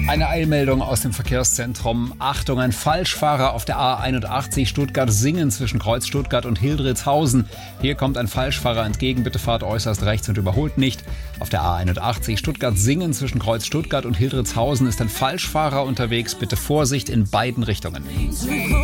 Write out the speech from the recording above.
Eine Eilmeldung aus dem Verkehrszentrum. Achtung, ein Falschfahrer auf der A81 Stuttgart-Singen zwischen Kreuz Stuttgart und Hildritzhausen. Hier kommt ein Falschfahrer entgegen. Bitte fahrt äußerst rechts und überholt nicht. Auf der A81 Stuttgart-Singen zwischen Kreuz Stuttgart und Hildritzhausen ist ein Falschfahrer unterwegs. Bitte Vorsicht in beiden Richtungen.